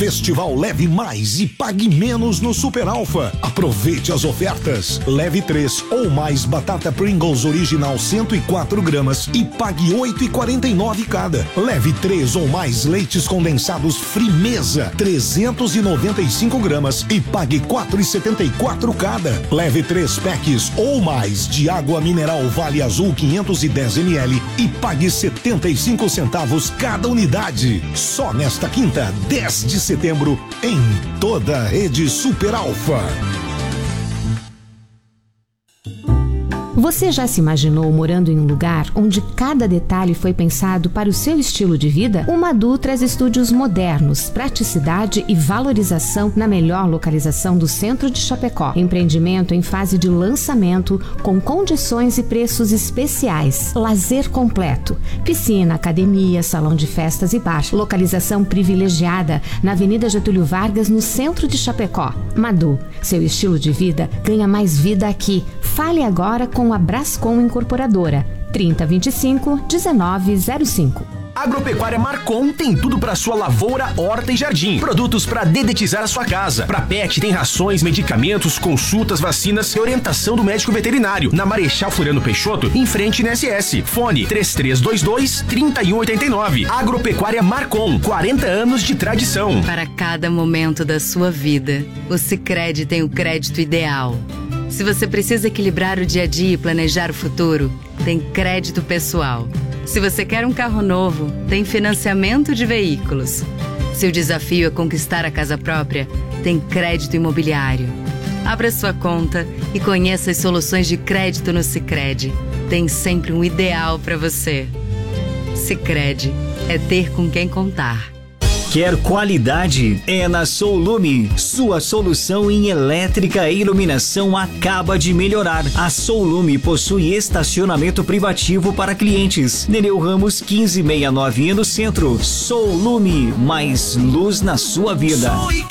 Festival Leve Mais e pague menos no Super Alfa. Aproveite as ofertas. Leve 3 ou mais batata Pringles original 104 gramas e pague 8,49 cada. Leve 3 ou mais leites condensados Frimeza 395 gramas e pague 4,74 cada. Leve 3 packs ou mais de água mineral Vale Azul 510 ml e pague 75 centavos cada unidade. Só nesta quinta, 10 de setembro, em toda a rede Super Alfa. Você já se imaginou morando em um lugar onde cada detalhe foi pensado para o seu estilo de vida? O Madu traz estúdios modernos, praticidade e valorização na melhor localização do centro de Chapecó. Empreendimento em fase de lançamento com condições e preços especiais. Lazer completo. Piscina, academia, salão de festas e bar. Localização privilegiada na Avenida Getúlio Vargas, no centro de Chapecó. Madu, seu estilo de vida ganha mais vida aqui. Fale agora com a Brascom Incorporadora, 3025-1905. Agropecuária Marcon tem tudo para sua lavoura, horta e jardim. Produtos para dedetizar a sua casa. Para pet tem rações, medicamentos, consultas, vacinas e orientação do médico veterinário. Na Marechal Floriano Peixoto, em frente na SS. Fone 3322-3189. Agropecuária Marcon, 40 anos de tradição. Para cada momento da sua vida, o Sicredi tem o crédito ideal. Se você precisa equilibrar o dia a dia e planejar o futuro, tem crédito pessoal. Se você quer um carro novo, tem financiamento de veículos. Se o desafio é conquistar a casa própria, tem crédito imobiliário. Abra sua conta e conheça as soluções de crédito no Sicredi. Tem sempre um ideal para você. Sicredi é ter com quem contar. Quer qualidade? É na Soulume. Sua solução em elétrica e iluminação acaba de melhorar. A Soulume possui estacionamento privativo para clientes. Nereu Ramos 1569 no centro. Soulume, mais luz na sua vida.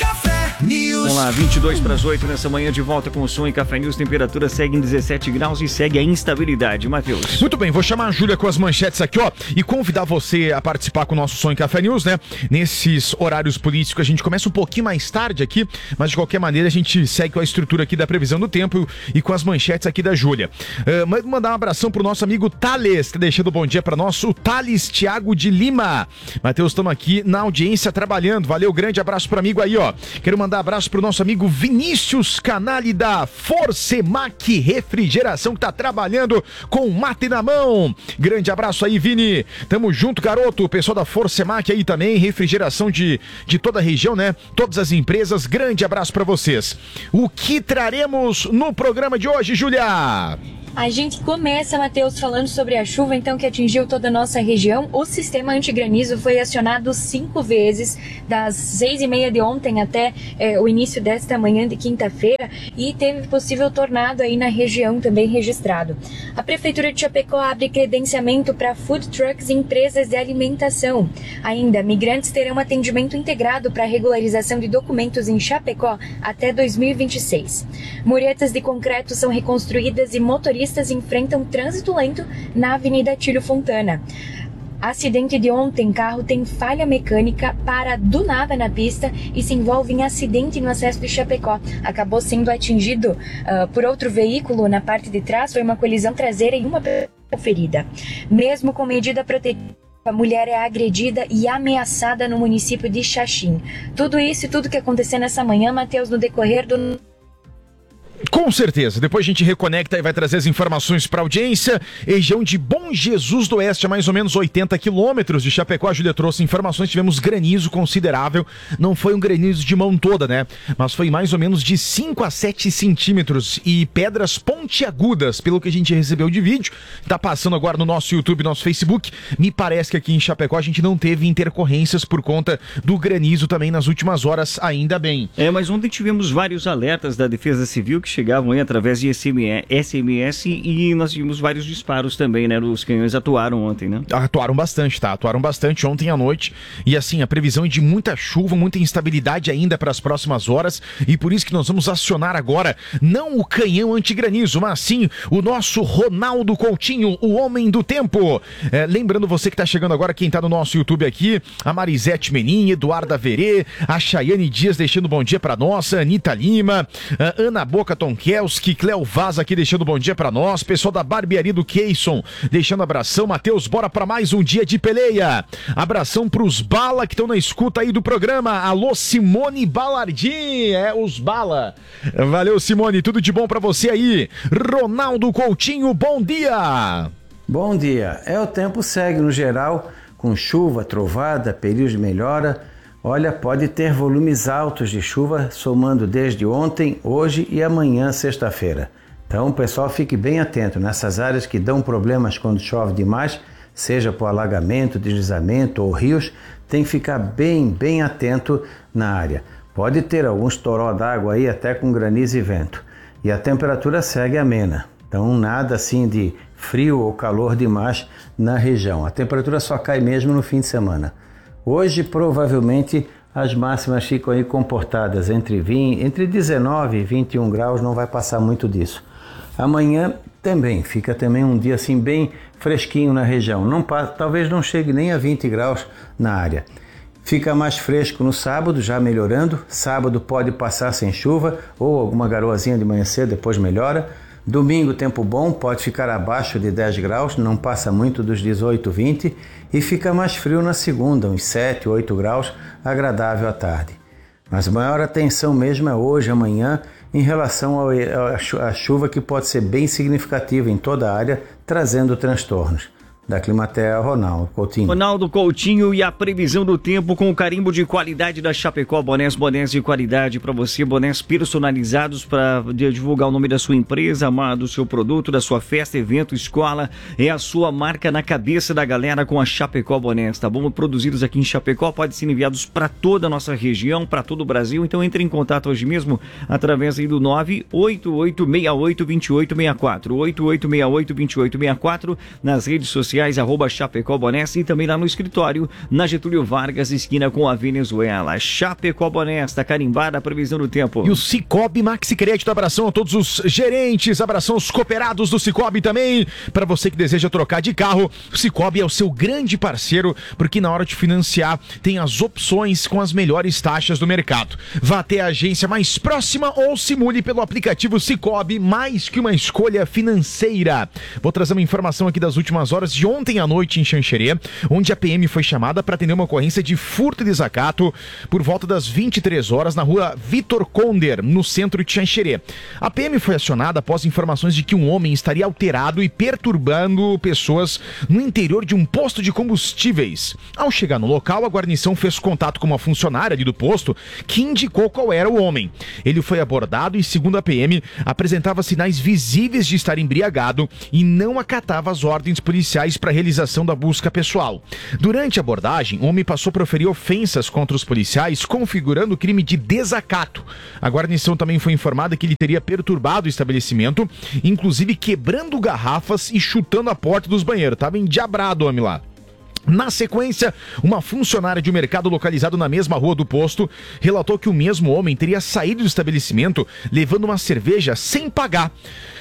Vamos lá, 22 para as 8 nessa manhã, de volta com o Som e Café News. Temperatura segue em 17 graus e segue a instabilidade. Matheus. Muito bem, vou chamar a Júlia com as manchetes aqui, ó, e convidar você a participar com o nosso Som e Café News, né? Nesses horários políticos a gente começa um pouquinho mais tarde aqui, mas de qualquer maneira a gente segue com a estrutura aqui da previsão do tempo e com as manchetes aqui da Júlia. Mandar um abração pro nosso amigo Thales, que tá deixando bom dia para nós, o Thales Thiago de Lima. Matheus, estamos aqui na audiência trabalhando. Valeu, grande abraço pro amigo aí, ó. Quero mandar abraço pro nosso amigo Vinícius Canali da Forcemac Refrigeração, que tá trabalhando com mate na mão. Grande abraço aí, Vini. Tamo junto, garoto. O pessoal da Forcemac aí também, refrigeração de toda a região, né? Todas as empresas. Grande abraço pra vocês. O que traremos no programa de hoje, Júlia? A gente começa, Matheus, falando sobre a chuva, então, que atingiu toda a nossa região. O sistema antigranizo foi acionado 5 vezes, das 6h30 de ontem até o início desta manhã de quinta-feira, e teve possível tornado aí na região também registrado. A Prefeitura de Chapecó abre credenciamento para food trucks e empresas de alimentação. Ainda, migrantes terão atendimento integrado para regularização de documentos em Chapecó até 2026. Muretas de concreto são reconstruídas e motoristas enfrentam trânsito lento na Avenida Atílio Fontana. Acidente de ontem, carro tem falha mecânica, para do nada na pista e se envolve em acidente no acesso de Chapecó. Acabou sendo atingido por outro veículo na parte de trás, foi uma colisão traseira e uma ferida. Mesmo com medida protetiva, a mulher é agredida e ameaçada no município de Xaxim. Tudo isso e tudo que aconteceu nessa manhã, Matheus, no decorrer do... Com certeza, depois a gente reconecta e vai trazer as informações para a audiência. Região de Bom Jesus do Oeste, a mais ou menos 80 quilômetros de Chapecó. A Júlia trouxe informações, tivemos granizo considerável. Não foi um granizo de mão toda, né? Mas foi mais ou menos de 5 a 7 centímetros e pedras pontiagudas, pelo que a gente recebeu de vídeo. Tá passando agora no nosso YouTube, nosso Facebook. Me parece que aqui em Chapecó a gente não teve intercorrências por conta do granizo também nas últimas horas, ainda bem. Mas ontem tivemos vários alertas da Defesa Civil que chegaram chegavam aí através de SMS e nós tivemos vários disparos também, né? Os canhões atuaram ontem, né? Atuaram bastante, tá? Atuaram bastante ontem à noite. E assim, a previsão é de muita chuva, muita instabilidade ainda para as próximas horas. E por isso que nós vamos acionar agora, não o canhão antigranizo, mas sim o nosso Ronaldo Coutinho, o homem do tempo. Lembrando você que tá chegando agora, quem tá no nosso YouTube aqui, a Marisete Menin, Eduarda Verê, a Chayane Dias deixando bom dia pra nós, a Anitta Lima, a Ana Boca Tonkelski, Cleo Vaz aqui deixando bom dia pra nós, pessoal da barbearia do Keyson deixando abração, Matheus, bora pra mais um dia de peleia. Abração pros Bala que estão na escuta aí do programa. Alô, Simone Balardim, os Bala. Valeu, Simone, tudo de bom pra você aí. Ronaldo Coutinho, bom dia. Bom dia. O tempo segue no geral, com chuva, trovada, períodos de melhora. Olha, pode ter volumes altos de chuva, somando desde ontem, hoje e amanhã, sexta-feira. Então, pessoal, fique bem atento nessas áreas que dão problemas quando chove demais, seja por alagamento, deslizamento ou rios, tem que ficar bem atento na área. Pode ter alguns toró d'água aí, até com granizo e vento. E a temperatura segue amena. Então, nada assim de frio ou calor demais na região. A temperatura só cai mesmo no fim de semana. Hoje, provavelmente, as máximas ficam aí comportadas entre 19 e 21 graus, não vai passar muito disso. Amanhã também, fica também um dia assim bem fresquinho na região. Talvez não chegue nem a 20 graus na área. Fica mais fresco no sábado, já melhorando. Sábado pode passar sem chuva ou alguma garoazinha de manhã cedo, depois melhora. Domingo, tempo bom, pode ficar abaixo de 10 graus, não passa muito dos 18, 20 e fica mais frio na segunda, uns 7, 8 graus, agradável à tarde. Mas a maior atenção mesmo é hoje, amanhã, em relação à chuva que pode ser bem significativa em toda a área, trazendo transtornos. Da Climatea, Ronaldo Coutinho. Ronaldo Coutinho e a previsão do tempo com o carimbo de qualidade da Chapecó. Bonés de qualidade para você, bonés personalizados para divulgar o nome da sua empresa, do seu produto, da sua festa, evento, escola. É a sua marca na cabeça da galera com a Chapecó Bonés, tá bom? Produzidos aqui em Chapecó, podem ser enviados para toda a nossa região, para todo o Brasil. Então entre em contato hoje mesmo através aí do 988682864, 88682864 nas redes sociais, @Chapecó Bonés e também lá no escritório, na Getúlio Vargas, esquina com a Venezuela. Chapecó Bonés, tá carimbada a previsão do tempo. E o Cicobi Maxi Crédito, abração a todos os gerentes, abração aos cooperados do Cicobi também. Para você que deseja trocar de carro, o Cicobi é o seu grande parceiro, porque na hora de financiar tem as opções com as melhores taxas do mercado. Vá até a agência mais próxima ou simule pelo aplicativo Cicobi, mais que uma escolha financeira. Vou trazer uma informação aqui das últimas horas de ontem à noite em Xanxerê, onde a PM foi chamada para atender uma ocorrência de furto e desacato por volta das 23 horas na rua Vitor Conder, no centro de Xanxerê. A PM foi acionada após informações de que um homem estaria alterado e perturbando pessoas no interior de um posto de combustíveis. Ao chegar no local, a guarnição fez contato com uma funcionária ali do posto que indicou qual era o homem. Ele foi abordado e, segundo a PM, apresentava sinais visíveis de estar embriagado e não acatava as ordens policiais para a realização da busca pessoal. Durante a abordagem, o homem passou a proferir ofensas contra os policiais, configurando o crime de desacato. A guarnição também foi informada que ele teria perturbado o estabelecimento, inclusive quebrando garrafas e chutando a porta dos banheiros. Tava endiabrado o homem lá. Na sequência, uma funcionária de um mercado localizado na mesma rua do posto relatou que o mesmo homem teria saído do estabelecimento levando uma cerveja sem pagar.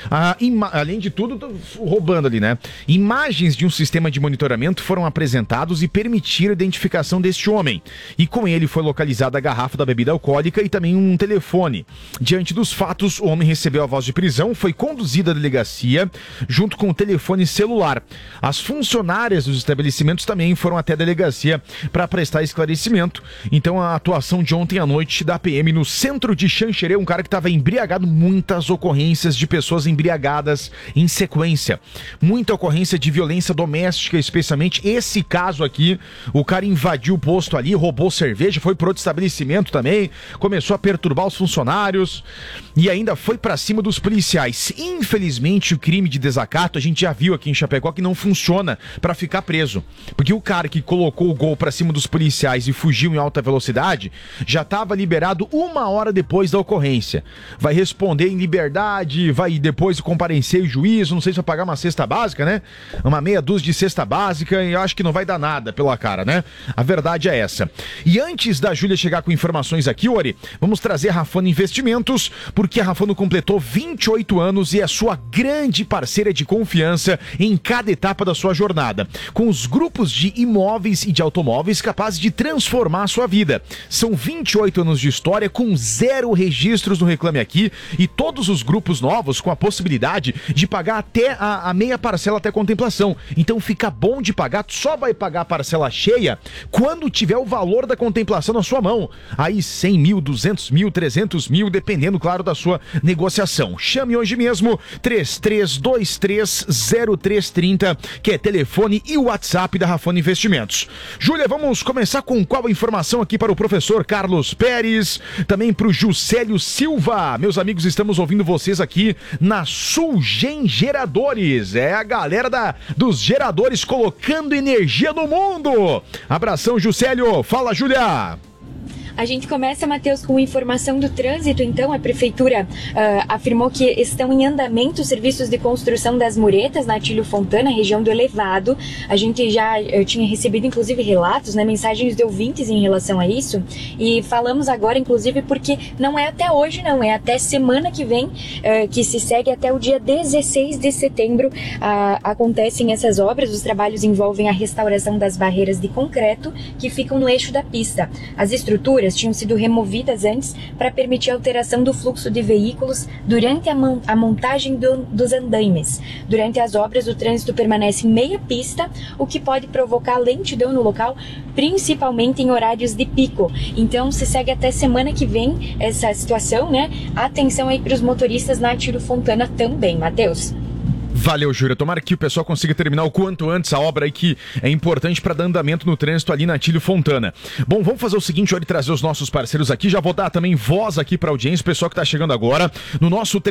Além de tudo, roubando ali, né? Imagens de um sistema de monitoramento foram apresentados e permitiram a identificação deste homem. E com ele foi localizada a garrafa da bebida alcoólica e também um telefone. Diante dos fatos, o homem recebeu a voz de prisão, foi conduzido à delegacia junto com o telefone celular. As funcionárias dos estabelecimentos também foram até a delegacia para prestar esclarecimento. Então a atuação de ontem à noite da PM no centro de Xanxerê, um cara que estava embriagado, muitas ocorrências de pessoas embriagadas em sequência. Muita ocorrência de violência doméstica, especialmente esse caso aqui. O cara invadiu o posto ali, roubou cerveja, foi pro outro estabelecimento também, começou a perturbar os funcionários e ainda foi para cima dos policiais. Infelizmente, o crime de desacato, a gente já viu aqui em Chapecó que não funciona para ficar preso. Porque o cara que colocou o gol pra cima dos policiais e fugiu em alta velocidade já estava liberado 1 hora depois da ocorrência. Vai responder em liberdade, vai depois comparecer em juízo, não sei se vai pagar uma cesta básica, né? Uma meia dúzia de cesta básica, e eu acho que não vai dar nada pela cara, né? A verdade é essa. E antes da Júlia chegar com informações aqui, Ori, vamos trazer a Rafano Investimentos, porque a Rafano completou 28 anos e é sua grande parceira de confiança em cada etapa da sua jornada, com os grupos de imóveis e de automóveis capazes de transformar a sua vida. São 28 anos de história com 0 registros no Reclame Aqui e todos os grupos novos com a possibilidade de pagar até a meia parcela até contemplação. Então fica bom de pagar, só vai pagar a parcela cheia quando tiver o valor da contemplação na sua mão. Aí 100 mil, 200 mil, 300 mil, dependendo, claro, da sua negociação. Chame hoje mesmo 33230330, que é telefone e WhatsApp da Rafano Investimentos. Júlia, vamos começar com qual informação aqui para o professor Carlos Pérez, também para o Juscelio Silva. Meus amigos, estamos ouvindo vocês aqui na Sulgen Geradores. É a galera dos geradores colocando energia no mundo. Abração, Juscelio. Fala, Júlia. A gente começa, Matheus, com informação do trânsito. Então, a Prefeitura afirmou que estão em andamento os serviços de construção das muretas na Atílio Fontana, região do Elevado. A gente já tinha recebido, inclusive, relatos, né, mensagens de ouvintes em relação a isso. E falamos agora, inclusive, porque não é até hoje, não. É até semana que vem, que se segue até o dia 16 de setembro. Acontecem essas obras. Os trabalhos envolvem a restauração das barreiras de concreto que ficam no eixo da pista. As estruturas tinham sido removidas antes para permitir a alteração do fluxo de veículos durante a montagem dos andaimes. Durante as obras, o trânsito permanece em meia pista, o que pode provocar lentidão no local, principalmente em horários de pico. Então, se segue até semana que vem essa situação, né? Atenção aí para os motoristas na Atílio Fontana também, Matheus. Valeu, Júlia. Tomara que o pessoal consiga terminar o quanto antes a obra aí, que é importante para dar andamento no trânsito ali na Atílio Fontana. Bom, vamos fazer o seguinte, olha, trazer os nossos parceiros aqui. Já vou dar também voz aqui para a audiência, o pessoal que está chegando agora, no nosso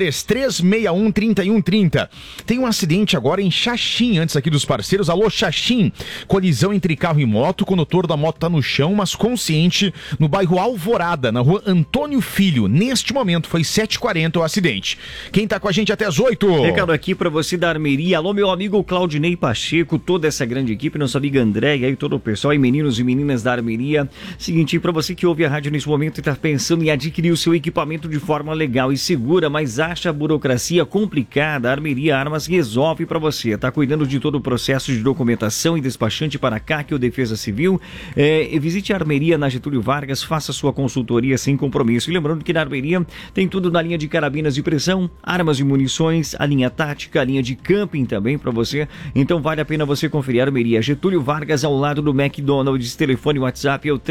3361-3130. Tem um acidente agora em Xaxim, antes aqui dos parceiros. Alô, Xaxim. Colisão entre carro e moto. O condutor da moto está no chão, mas consciente, no bairro Alvorada, na rua Antônio Filho. Neste momento, foi 7h40 o acidente. Quem está com a gente até as 8? Recado aqui para você da Armeria. Alô, meu amigo Claudinei Pacheco, toda essa grande equipe, nossa amiga Andréia e todo o pessoal, e meninos e meninas da Armeria. Seguinte, para você que ouve a rádio nesse momento e está pensando em adquirir o seu equipamento de forma legal e segura, mas acha a burocracia complicada, a Armeria Armas resolve para você. Está cuidando de todo o processo de documentação e despachante para a CAC ou Defesa Civil. Visite a Armeria na Getúlio Vargas, faça sua consultoria sem compromisso. E lembrando que na Armeria tem tudo na linha de carabinas de pressão, armas e munições, a linha tática, a linha de camping também para você, então vale a pena você conferir a Armeria Getúlio Vargas, ao lado do McDonald's. Telefone WhatsApp é o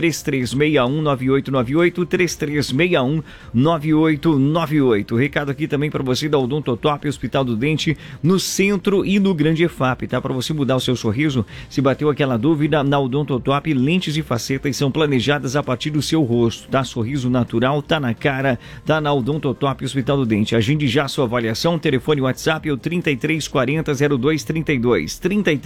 3361-9898, 3361-9898. Recado aqui também para você da Odontotop, Hospital do Dente, no centro e no Grande EFAP, tá? Para você mudar o seu sorriso, se bateu aquela dúvida, na Odontotop, lentes e facetas são planejadas a partir do seu rosto, tá? Sorriso natural, tá na cara, tá na Odontotop, Hospital do Dente. Agende já sua avaliação, telefone WhatsApp é o 3340-0232,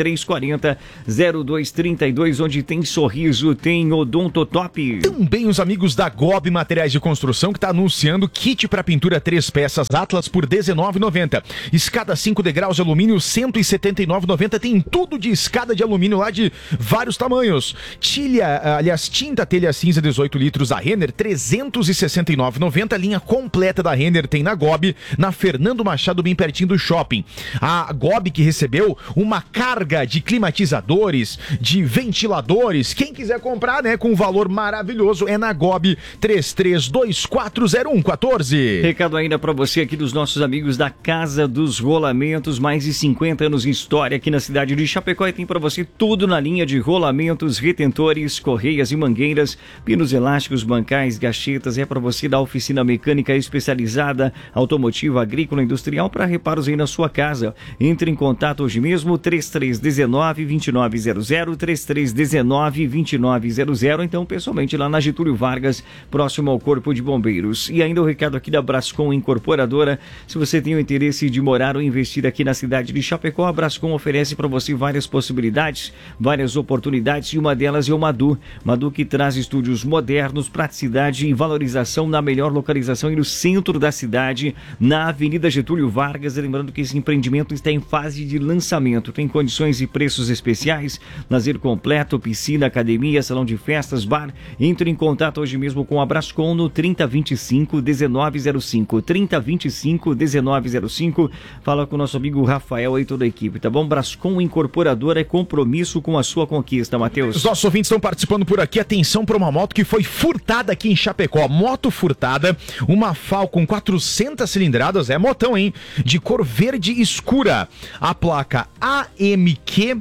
3340-0232, onde tem sorriso, tem Odontotop. Também os amigos da Gobi Materiais de Construção, que está anunciando kit para pintura 3 peças Atlas por R$19,90. Escada 5 degraus de alumínio, R$179,90. Tem tudo de escada de alumínio lá de vários tamanhos. Tinta telha cinza 18 litros da Renner, R$369,90. Linha completa da Renner tem na Gobi, na Fernando Machado, bem pertinho do shopping. A Gobi, que recebeu uma carga de climatizadores, de ventiladores. Quem quiser comprar, né, com um valor maravilhoso, é na Gobi, 33240114. Recado ainda para você aqui dos nossos amigos da Casa dos Rolamentos, mais de 50 anos de história aqui na cidade de Chapecó, e tem para você tudo na linha de rolamentos, retentores, correias e mangueiras, pinos elásticos, bancais, gachetas. É para você da oficina mecânica especializada, automotiva, agrícola, industrial, para reparos aí na sua casa. beleza? Entre em contato hoje mesmo, 3319-2900, 3319-2900, então pessoalmente lá na Getúlio Vargas, próximo ao Corpo de Bombeiros. E ainda o recado aqui da Brascom Incorporadora, se você tem o interesse de morar ou investir aqui na cidade de Chapecó, a Brascom oferece para você várias possibilidades, várias oportunidades, e uma delas é o Madu. Madu que traz estúdios modernos, praticidade e valorização na melhor localização e no centro da cidade, na Avenida Getúlio Vargas. Lembrando que esse empreendimento está em fase de lançamento, tem condições e preços especiais, lazer completo, piscina, academia, salão de festas, bar. Entre em contato hoje mesmo com a Brascom no 3025-1905, 3025-1905. Fala com o nosso amigo Rafael e toda a equipe, tá bom? Brascom Incorporadora é compromisso com a sua conquista, Matheus. Os nossos ouvintes estão participando por aqui. Atenção para uma moto que foi furtada aqui em Chapecó. Moto furtada, uma Falcon 400 cilindradas, é motão, hein? De cor verde escura. A placa AMQ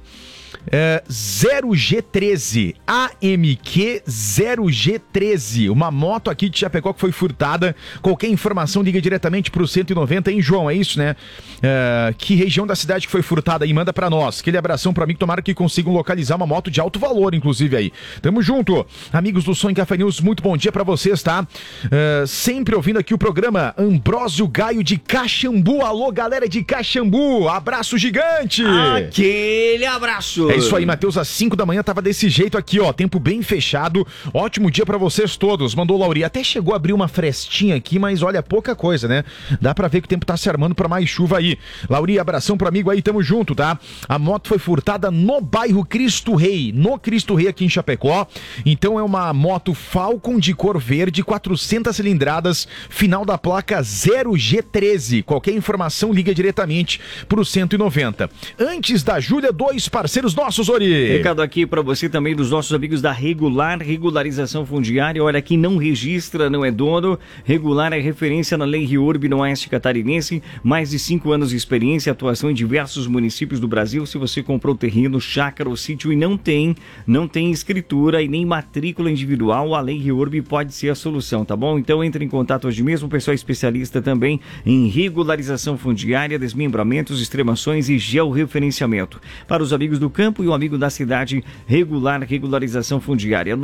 0G13, AMQ 0G13, uma moto aqui de Chapecó que foi furtada. Qualquer informação liga diretamente pro 190, hein, João? É isso, né? Que região da cidade que foi furtada aí? Manda pra nós. Aquele abração pra mim, tomara que consigam localizar uma moto de alto valor, inclusive aí. Tamo junto. Amigos do Som em Café News, muito bom dia pra vocês, tá? Sempre ouvindo aqui o programa. Ambrósio Gaio de Caxambu. Alô, galera de Caxambu. Abraço gigante. Aquele abraço. É isso aí, Matheus, às 5 da manhã tava desse jeito aqui, ó, tempo bem fechado, ótimo dia pra vocês todos, mandou Lauri, até chegou a abrir uma frestinha aqui, mas olha, pouca coisa, né? Dá pra ver que o tempo tá se armando pra mais chuva aí. Lauri, abração pro amigo aí, tamo junto, tá? A moto foi furtada no bairro Cristo Rei, aqui em Chapecó, então é uma moto Falcon de cor verde, 400 cilindradas, final da placa 0G13, qualquer informação liga diretamente pro 190. Antes da Júlia, dois parceiros nossos, Ori. Recado aqui pra você também dos nossos amigos da Regularização Fundiária. Olha, quem não registra não é dono. Regular é referência na Lei RIURB no Oeste Catarinense. Mais de 5 anos de experiência, atuação em diversos municípios do Brasil. Se você comprou terreno, chácara ou sítio e não tem escritura e nem matrícula individual, a Lei RIURB pode ser a solução, tá bom? Então entre em contato hoje mesmo, o pessoal especialista também em regularização fundiária, desmembramentos, extremações e georreferenciamento. Para os amigos do campo e o amigo da cidade, regularização fundiária,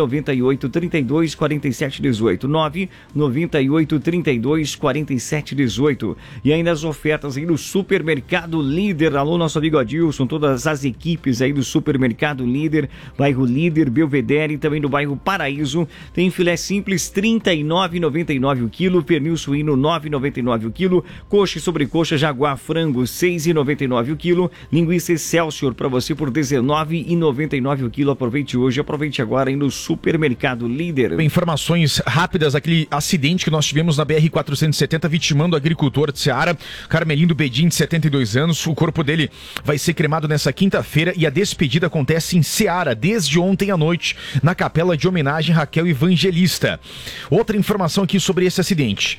998-32-4718, 998-32-4718. E ainda as ofertas aí no Supermercado Líder. Alô, nosso amigo Adilson, todas as equipes aí do Supermercado Líder, bairro Líder, Belvedere e também no bairro Paraíso. Tem filé simples R$ 39,99 o quilo, pernil suíno R$ 9,99 o quilo, coxa e sobrecoxa Jaguar frango R$ 6,99 o quilo, linguiça Excelsior para você por R$ 19,99 o quilo. Aproveite hoje, aproveite agora aí no Supermercado Líder. Informações rápidas, aquele acidente que nós tivemos na BR-470 vitimando o agricultor de Ceará, Carmelindo Bedin, de 72 anos. O corpo dele vai ser cremado nessa quinta-feira e a despedida acontece em Ceará desde ontem à noite, na capela de homenagem Raquel Evangelista. Outra informação aqui sobre esse acidente.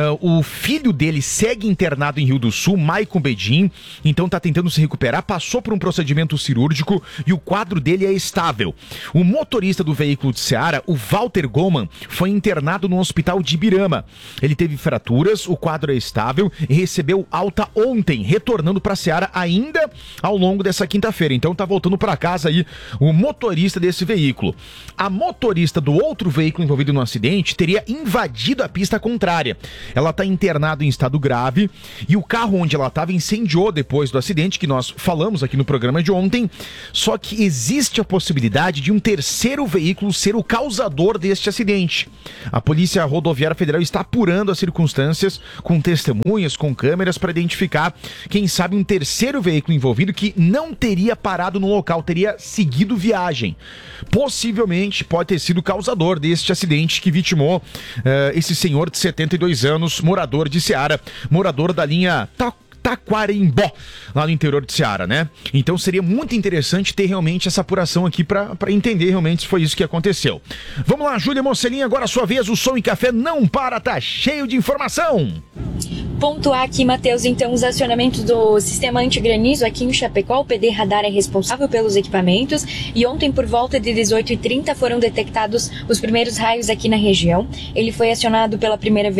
O filho dele segue internado em Rio do Sul, Maicon Bedin, então está tentando se recuperar, passou por um procedimento cirúrgico e o quadro dele é estável. O motorista do veículo de Ceará, o Walter Goman, foi internado no hospital de Ibirama. Ele teve fraturas, o quadro é estável e recebeu alta ontem, retornando para Ceará ainda ao longo dessa quinta-feira. Então tá voltando para casa aí o motorista desse veículo. A motorista do outro veículo envolvido no acidente teria invadido a pista contrária. Ela está internada em estado grave e o carro onde ela estava incendiou depois do acidente que nós falamos aqui no programa de ontem. Só que existe a possibilidade de um terceiro veículo ser o causador deste acidente. A Polícia Rodoviária Federal está apurando as circunstâncias com testemunhas, com câmeras para identificar, quem sabe, um terceiro veículo envolvido que não teria parado no local, teria seguido viagem. Possivelmente pode ter sido o causador deste acidente que vitimou esse senhor de 72 anos, morador de Ceará, morador da linha Taquarimbó, lá no interior de Ceará, né? Então seria muito interessante ter realmente essa apuração aqui para entender realmente se foi isso que aconteceu. Vamos lá, Júlia Mocelinha, agora a sua vez, o Som e Café não para, tá cheio de informação. Pontuar aqui, Matheus, então, os acionamentos do sistema antigranizo aqui em Chapecó. O PD Radar é responsável pelos equipamentos e ontem, por volta de 18h30, foram detectados os primeiros raios aqui na região. Ele foi acionado pela primeira vez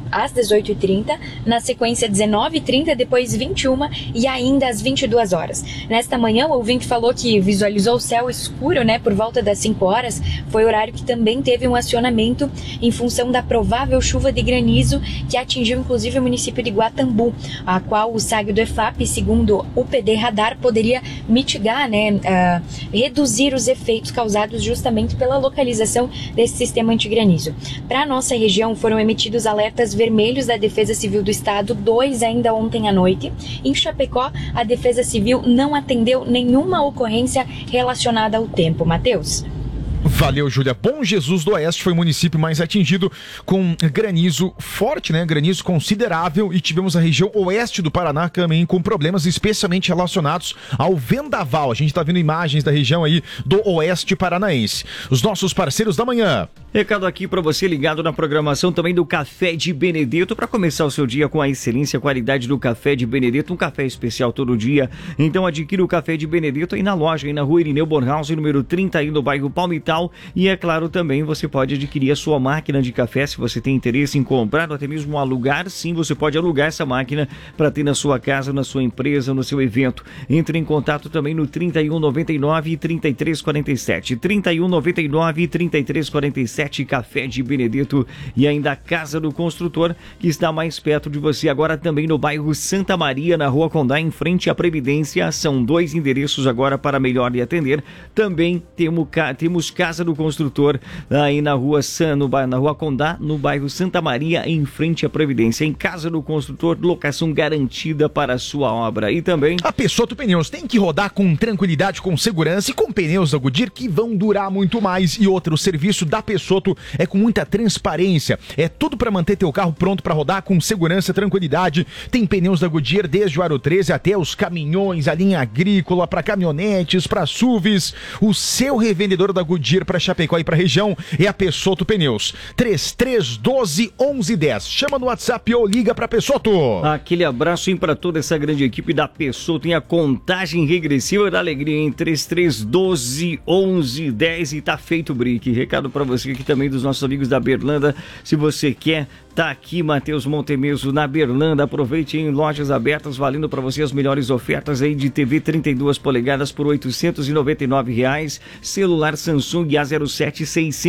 às 18h30, na sequência 19h30, depois 21h e ainda às 22 horas. Nesta manhã, o ouvinte falou que visualizou o céu escuro, né, por volta das 5 horas. Foi horário que também teve um acionamento em função da provável chuva de granizo que atingiu inclusive o município de Guatambu, a qual o SAG do EFAP, segundo o PD Radar, poderia mitigar, né, reduzir os efeitos causados justamente pela localização desse sistema antigranizo. Para a nossa região foram emitidos alertas vermelhos da Defesa Civil do Estado, 2 ainda ontem à noite. Em Chapecó, a Defesa Civil não atendeu nenhuma ocorrência relacionada ao tempo. Matheus. Valeu, Júlia. Bom Jesus do Oeste foi o município mais atingido com granizo forte, né? Granizo considerável, e tivemos a região oeste do Paraná também com problemas especialmente relacionados ao vendaval. A gente tá vendo imagens da região aí do oeste paranaense. Os nossos parceiros da manhã. Recado aqui para você ligado na programação também do Café de Benedetto, para começar o seu dia com a excelência e a qualidade do Café de Benedetto, um café especial todo dia. Então adquira o Café de Benedetto aí na loja, aí na rua Irineu Bornhaus, número 30, aí no bairro Palmital. E é claro, também você pode adquirir a sua máquina de café se você tem interesse em comprar ou até mesmo alugar. Sim, você pode alugar essa máquina para ter na sua casa, na sua empresa, no seu evento. Entre em contato também no 3199 e 3347. 3199 e 3347, Café de Benedetto. E ainda a Casa do Construtor, que está mais perto de você agora também no bairro Santa Maria, na Rua Condá, em frente à Previdência. São 2 endereços agora para melhor lhe atender. Também temos Casa do Construtor aí na Rua Condá, no bairro Santa Maria, em frente à Previdência. Em Casa do Construtor, locação garantida para a sua obra. E também a Pessotto Pneus tem que rodar com tranquilidade, com segurança e com pneus da Goodyear que vão durar muito mais. E outro, o serviço da Pessotto é com muita transparência. É tudo para manter teu carro pronto para rodar com segurança e tranquilidade. Tem pneus da Goodyear desde o aro 13 até os caminhões, a linha agrícola, para caminhonetes, para SUVs. O seu revendedor da Goodyear para Chapecó e para região é a Pessotto Pneus. 3312-1110. Chama no WhatsApp ou liga para Pessotto. Aquele abraço para toda essa grande equipe da Pessotto. Tem a contagem regressiva da alegria em 3312-1110 e tá feito o brick. Recado para você aqui também dos nossos amigos da Berlanda. Se você quer, tá aqui Matheus Montemeso na Berlanda. Aproveite em lojas abertas, valendo para você as melhores ofertas aí de TV 32 polegadas por R$ 899, celular Samsung A07 R$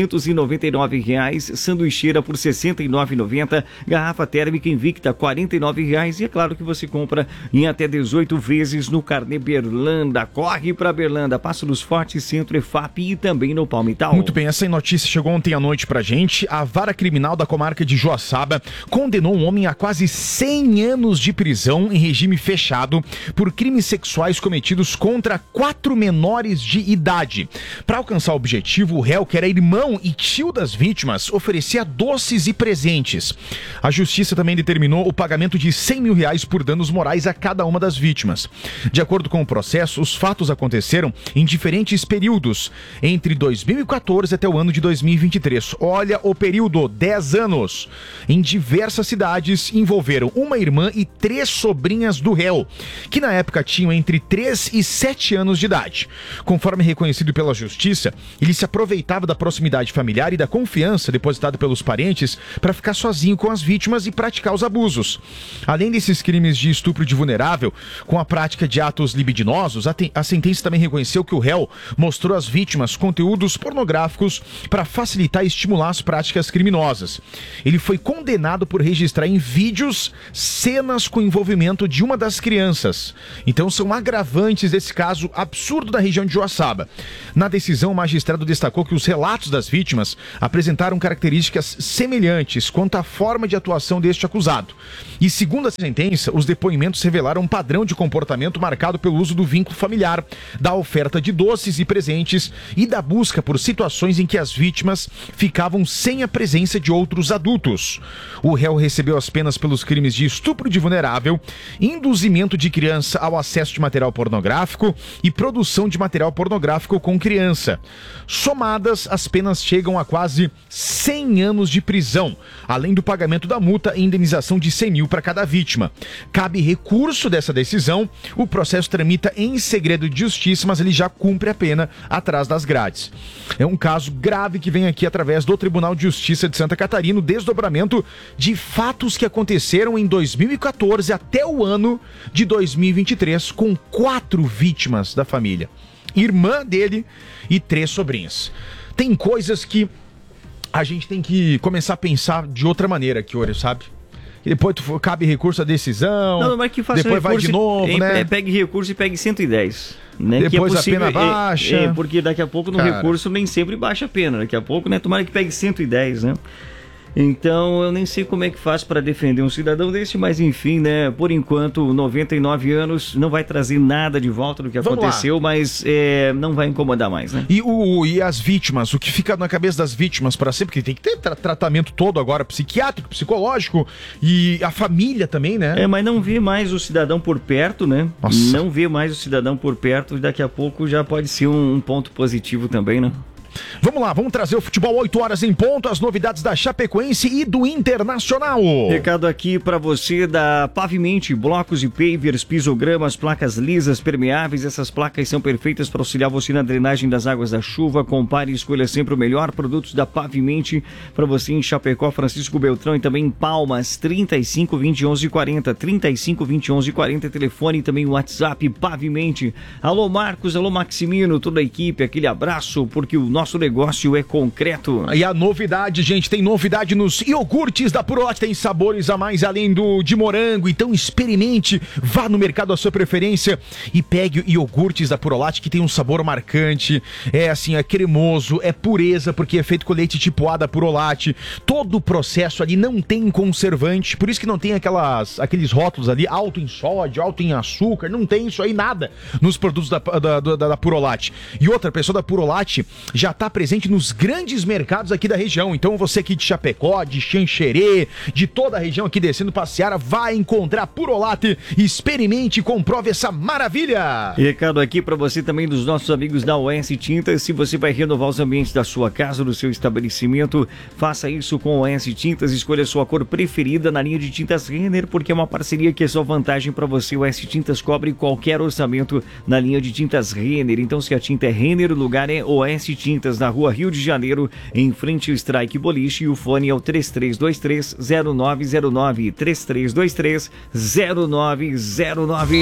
699, sanduicheira por R$ 69,90, garrafa térmica Invicta R$ 49 e é claro que você compra em até 18 vezes no Carnê Berlanda. Corre para Berlanda, Passo dos Fortes, Centro EFAP e também no Palmital. Muito bem, essa notícia chegou ontem à noite pra gente. A vara criminal da comarca de Joaçaba condenou um homem a quase 100 anos de prisão em regime fechado por crimes sexuais cometidos contra 4 menores de idade. Para alcançar o objetivo, o réu, que era irmão e tio das vítimas, oferecia doces e presentes. A justiça também determinou o pagamento de R$100 mil por danos morais a cada uma das vítimas. De acordo com o processo, os fatos aconteceram em diferentes períodos, entre 2014 até o ano de 2023. Olha o período, 10 anos. Em diversas cidades, envolveram uma irmã e 3 sobrinhas do réu, que na época tinham entre 3 e 7 anos de idade. Conforme reconhecido pela justiça, ele se aproveitava da proximidade familiar e da confiança depositada pelos parentes para ficar sozinho com as vítimas e praticar os abusos. Além desses crimes de estupro de vulnerável, com a prática de atos libidinosos, a sentença também reconheceu que o réu mostrou às vítimas conteúdos pornográficos para facilitar e estimular as práticas criminosas. Ele foi condenado por registrar em vídeos cenas com envolvimento de uma das crianças. Então são agravantes desse caso absurdo da região de Joaçaba. Na decisão, o magistrado destacou que os relatos das vítimas apresentaram características semelhantes quanto à forma de atuação deste acusado. E segundo a sentença, os depoimentos revelaram um padrão de comportamento marcado pelo uso do vínculo familiar, da oferta de doces e presentes e da busca por situações em que as vítimas ficavam sem a presença de outros adultos. O réu recebeu as penas pelos crimes de estupro de vulnerável, induzimento de criança ao acesso de material pornográfico e produção de material pornográfico com criança. Somadas, as penas chegam a quase 100 anos de prisão, além do pagamento da multa e indenização de 100 mil para cada vítima. Cabe recurso dessa decisão, o processo tramita em segredo de justiça, mas ele já cumpre a pena atrás das grades. É um caso grave que vem aqui através do Tribunal de Justiça de Santa Catarina o desdobramento de fatos que aconteceram em 2014 até o ano de 2023, com 4 vítimas da família. Irmã dele e 3 sobrinhas. Tem coisas que a gente tem que começar a pensar de outra aqui, Kiori, sabe? E depois cabe recurso à decisão, não, mas que faça depois vai de novo, né? Pegue recurso e pegue 110. Né? Depois que é possível, a pena baixa. Porque daqui a pouco no recurso nem sempre baixa a pena. Daqui a pouco, né? Tomara que pegue 110, né? Então, eu nem sei como é que faz para defender um cidadão desse, mas enfim, né? Por enquanto, 99 anos, não vai trazer nada de volta do que aconteceu, mas não vai incomodar mais, né? E as vítimas, o que fica na cabeça das vítimas para sempre, porque tem que ter tratamento todo agora, psiquiátrico, psicológico, e a família também, né? Mas não vê mais o cidadão por perto, né? Nossa. Não vê mais o cidadão por perto, daqui a pouco já pode ser um ponto positivo também, né? Vamos lá, vamos trazer o futebol 8 horas em ponto, as novidades da Chapecoense e do Internacional. Recado aqui pra você da Pavimente, blocos e pavers, pisogramas, placas lisas, permeáveis. Essas placas são perfeitas para auxiliar você na drenagem das águas da chuva. Compare e escolha sempre o melhor. Produtos da Pavimente para você em Chapecó, Francisco Beltrão e também em Palmas, 35 20 11 40, 35 20 11 40, telefone e também o WhatsApp Pavimente. Alô Marcos, alô Maximino, toda a equipe, aquele abraço, porque o nosso negócio é concreto. E a novidade, gente, tem novidade nos iogurtes da Purolate, tem sabores a mais além de morango, então experimente, vá no mercado da sua preferência e pegue iogurtes da Purolate, que tem um sabor marcante, é cremoso, é pureza, porque é feito com leite tipo A da Purolate, todo o processo ali não tem conservante, por isso que não tem aqueles rótulos ali, alto em sódio, alto em açúcar, não tem isso aí nada nos produtos da Purolate. E outra pessoa da Purolate já está presente nos grandes mercados aqui da região. Então você aqui de Chapecó, de Xanxerê, de toda a região aqui descendo para Seara, vai encontrar Purolate. Experimente e comprove essa maravilha. Recado aqui para você também dos nossos amigos da OS Tintas. Se você vai renovar os ambientes da sua casa, do seu estabelecimento, faça isso com a OS Tintas. Escolha a sua cor preferida na linha de tintas Renner, porque é uma parceria que é só vantagem para você. O OS Tintas cobre qualquer orçamento na linha de tintas Renner. Então se a tinta é Renner, o lugar é OS Tintas, na rua Rio de Janeiro, em frente ao Strike Boliche, e o fone é o 3323-0909, 3323-0909.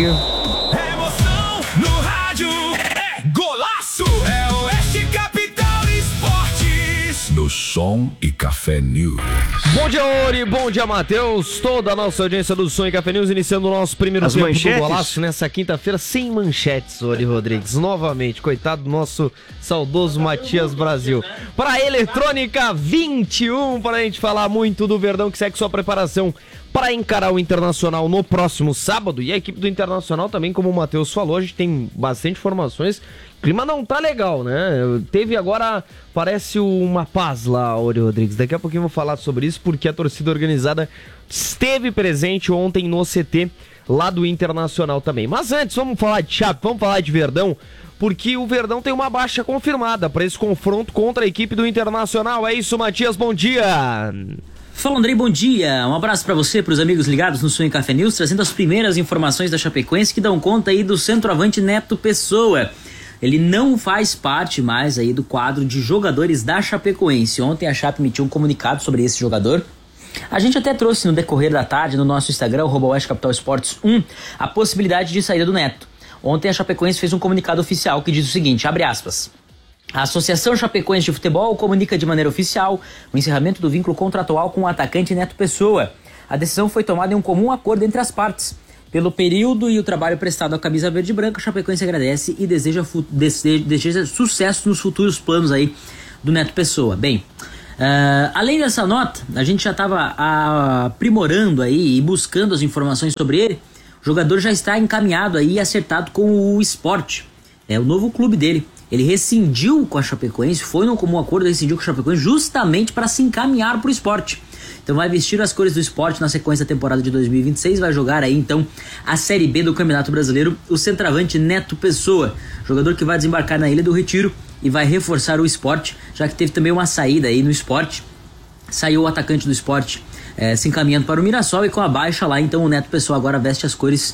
Emoção no rádio, é golaço, é Oeste Capital Esportes, no Som e Café News. Bom dia, Ori, bom dia, Matheus, toda a nossa audiência do Som e Café News, iniciando o nosso primeiro tempo do golaço nessa quinta-feira, sem manchetes, Ori Rodrigues, novamente, coitado do nosso saudoso Matias Brasil. Para a Eletrônica 21, para a gente falar muito do Verdão, que segue sua preparação para encarar o Internacional no próximo sábado, e a equipe do Internacional também, como o Matheus falou, a gente tem bastante informações. O clima não tá legal, né? Teve agora, parece uma paz lá, Ori Rodrigues. Daqui a pouquinho eu vou falar sobre isso, porque a torcida organizada esteve presente ontem no CT lá do Internacional também. Mas antes, vamos falar de Chape, vamos falar de Verdão, porque o Verdão tem uma baixa confirmada para esse confronto contra a equipe do Internacional. É isso, Matias, bom dia! Fala, Andrei, bom dia. Um abraço pra você, pros amigos ligados no Som e Café News, trazendo as primeiras informações da Chapecoense que dão conta aí do centroavante Neto Pessoa. Ele não faz parte mais aí do quadro de jogadores da Chapecoense. Ontem a Chape emitiu um comunicado sobre esse jogador. A gente até trouxe no decorrer da tarde no nosso Instagram, Oeste Capital Esportes 1, a possibilidade de saída do Neto. Ontem a Chapecoense fez um comunicado oficial que diz o seguinte, abre aspas: a Associação Chapecoense de Futebol comunica de maneira oficial o encerramento do vínculo contratual com o atacante Neto Pessoa. A decisão foi tomada em um comum acordo entre as partes. Pelo período e o trabalho prestado à camisa verde e branca, a Chapecoense agradece e deseja sucesso nos futuros planos aí do Neto Pessoa. Bem, além dessa nota, a gente já estava aprimorando aí e buscando as informações sobre ele. O jogador já está encaminhado aí e acertado com o Sport. É o novo clube dele. Ele rescindiu com a Chapecoense, foi num comum acordo, rescindiu com a Chapecoense justamente para se encaminhar para o Sport. Então vai vestir as cores do Sport na sequência da temporada de 2026, vai jogar aí então a Série B do Campeonato Brasileiro, o centroavante Neto Pessoa, jogador que vai desembarcar na Ilha do Retiro e vai reforçar o Sport, já que teve também uma saída aí no Sport. Saiu o atacante do Sport se encaminhando para o Mirassol, e com a baixa lá, então o Neto Pessoa agora veste as cores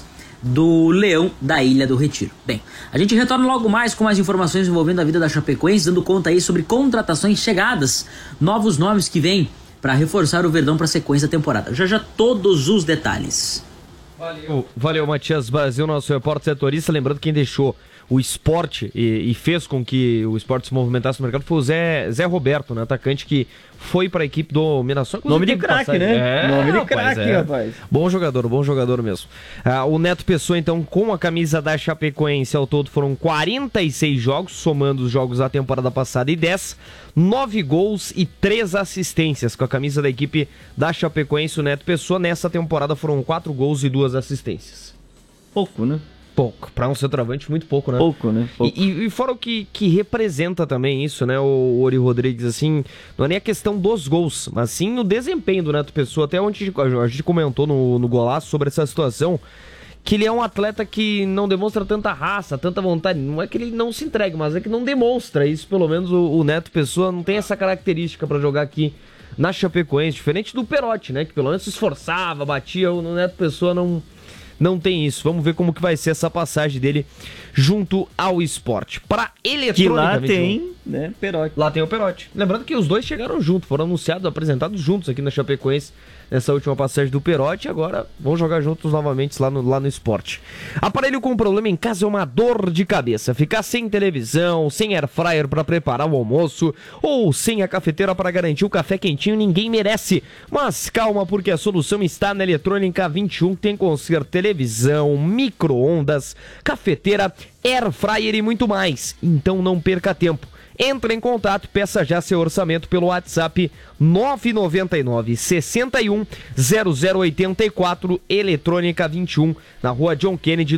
do Leão da Ilha do Retiro. Bem, a gente retorna logo mais com mais informações envolvendo a vida da Chapecoense, dando conta aí sobre contratações chegadas, novos nomes que vêm para reforçar o Verdão para a sequência da temporada. Já todos os detalhes. Valeu, Matias Brasil, nosso repórter setorista. Lembrando, quem deixou o esporte e fez com que o esporte se movimentasse no mercado foi o Zé Roberto, né, atacante que foi para a equipe do Mirassol. Nome de craque, né? Nome de craque, rapaz. Bom jogador mesmo. O Neto Pessoa, então, com a camisa da Chapecoense, ao todo foram 46 jogos, somando os jogos da temporada passada e 10, 9 gols e 3 assistências. Com a camisa da equipe da Chapecoense, o Neto Pessoa, nessa temporada foram 4 gols e 2 assistências. Pouco, né? Pouco. Para um centroavante, muito pouco, né? Pouco, né? Pouco. E fora o que representa também isso, né, o Ori Rodrigues, assim, não é nem a questão dos gols, mas sim o desempenho do Neto Pessoa. Até ontem a gente comentou no Golaço sobre essa situação, que ele é um atleta que não demonstra tanta raça, tanta vontade. Não é que ele não se entregue, mas é que não demonstra isso. Pelo menos o Neto Pessoa não tem essa característica para jogar aqui na Chapecoense, diferente do Perotti, né, que pelo menos se esforçava, batia. O Neto Pessoa não tem isso. Vamos ver como que vai ser essa passagem dele junto ao esporte. Para Eletrônica, que lá tem, né, Perotti. Lá tem o Perotti. Lembrando que os dois chegaram juntos, foram anunciados, apresentados juntos aqui na Chapecoense nessa última passagem do Perotti, e agora vão jogar juntos novamente lá no esporte. Aparelho com problema em casa é uma dor de cabeça. Ficar sem televisão, sem air fryer para preparar o almoço ou sem a cafeteira para garantir o café quentinho, ninguém merece. Mas calma, porque a solução está na Eletrônica 21, que tem conserto televisão, micro-ondas, cafeteira, air fryer e muito mais. Então não perca tempo. Entre em contato, peça já seu orçamento pelo WhatsApp 999 61 0084, Eletrônica 21, na rua John Kennedy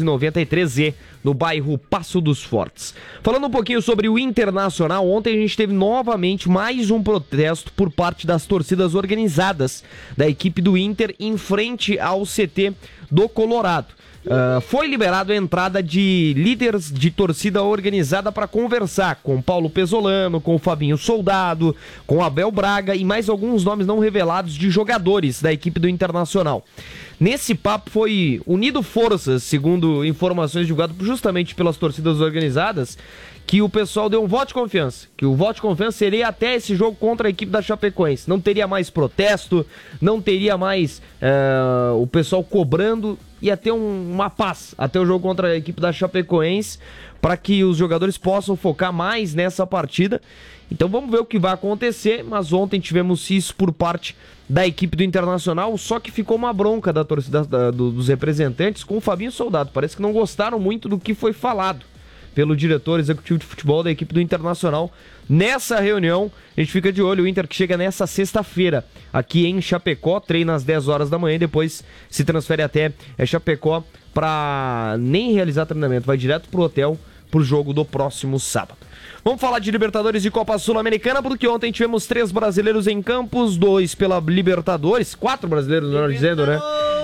293Z, no bairro Passo dos Fortes. Falando um pouquinho sobre o Internacional, ontem a gente teve novamente mais um protesto por parte das torcidas organizadas da equipe do Inter em frente ao CT do Colorado. Foi liberado a entrada de líderes de torcida organizada para conversar com Paulo Pesolano, com o Fabinho Soldado, com Abel Braga e mais alguns nomes não revelados de jogadores da equipe do Internacional. Nesse papo foi unido forças, segundo informações divulgadas justamente pelas torcidas organizadas, que o pessoal deu um voto de confiança, que o voto de confiança seria até esse jogo contra a equipe da Chapecoense. Não teria mais protesto, não teria mais o pessoal cobrando, ia ter uma paz até o jogo contra a equipe da Chapecoense, para que os jogadores possam focar mais nessa partida. Então vamos ver o que vai acontecer, mas ontem tivemos isso por parte da equipe do Internacional, só que ficou uma bronca da torcida dos representantes com o Fabinho Soldado. Parece que não gostaram muito do que foi falado pelo diretor executivo de futebol da equipe do Internacional. Nessa reunião, a gente fica de olho, o Inter que chega nessa sexta-feira aqui em Chapecó, treina às 10 horas da manhã e depois se transfere até Chapecó para nem realizar treinamento, vai direto pro hotel pro jogo do próximo sábado. Vamos falar de Libertadores e Copa Sul-Americana, porque ontem tivemos 3 brasileiros em campos, 2 pela Libertadores, 4 brasileiros, melhor dizendo, né?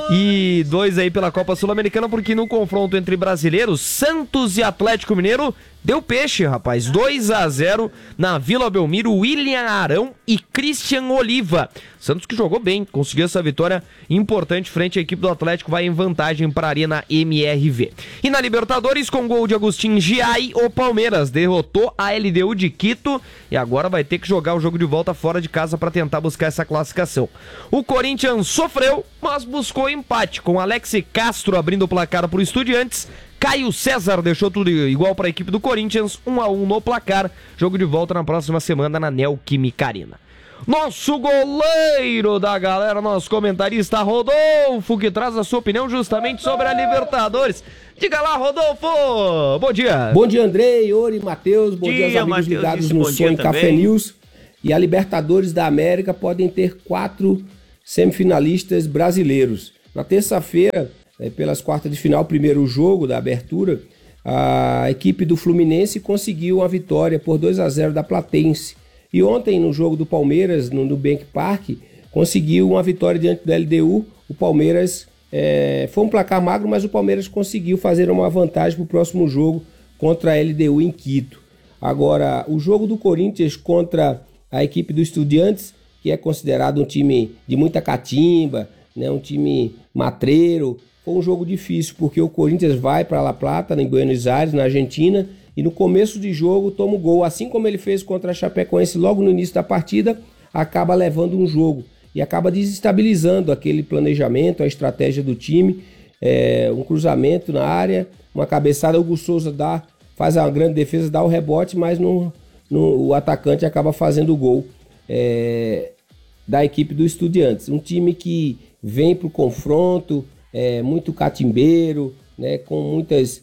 E 2 aí pela Copa Sul-Americana, porque no confronto entre brasileiros, Santos e Atlético Mineiro, deu peixe, rapaz. 2-0 na Vila Belmiro, William Arão e Christian Oliva. Santos que jogou bem, conseguiu essa vitória importante frente à equipe do Atlético, vai em vantagem para a Arena MRV. E na Libertadores, com gol de Agustín Giai, o Palmeiras derrotou a LDU de Quito e agora vai ter que jogar o jogo de volta fora de casa para tentar buscar essa classificação. O Corinthians sofreu, mas buscou empate, com Alex Castro abrindo o placar para o Estudiantes. Caio César deixou tudo igual para a equipe do Corinthians, 1-1 no placar. Jogo de volta na próxima semana na Neoquímica Arena. Nosso goleiro da galera, nosso comentarista Rodolfo, que traz a sua opinião justamente sobre a Libertadores. Diga lá, Rodolfo! Bom dia! Bom dia, Andrei, Ori, Matheus. Bom dia aos amigos Mateus, ligados no Sonho Café News. E a Libertadores da América podem ter 4 semifinalistas brasileiros. Na terça-feira, pelas quartas de final, primeiro jogo da abertura, a equipe do Fluminense conseguiu uma vitória por 2-0 da Platense. E ontem, no jogo do Palmeiras, no Nubank Park, conseguiu uma vitória diante do LDU. O Palmeiras, foi um placar magro, mas o Palmeiras conseguiu fazer uma vantagem para o próximo jogo contra a LDU em Quito. Agora, o jogo do Corinthians contra a equipe do Estudiantes, que é considerado um time de muita catimba, né, um time matreiro, foi um jogo difícil, porque o Corinthians vai para La Plata, em Buenos Aires, na Argentina, e no começo de jogo toma o gol, assim como ele fez contra a Chapecoense logo no início da partida, acaba levando um jogo e acaba desestabilizando aquele planejamento, a estratégia do time, um cruzamento na área, uma cabeçada, o Hugo Souza faz uma grande defesa, dá o rebote, mas o atacante acaba fazendo o gol da equipe do Estudiantes. Um time que vem para o confronto, muito catimbeiro, né, com muitas